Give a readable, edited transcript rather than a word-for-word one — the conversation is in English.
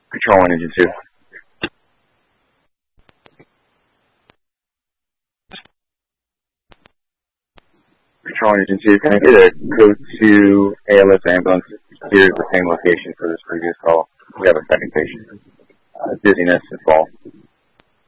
Control 1, Engine 2. Control 1, Engine 2, can I get a code 2 ALS ambulance? Here's the same location for this previous call. We have a second patient. Dizziness and fall.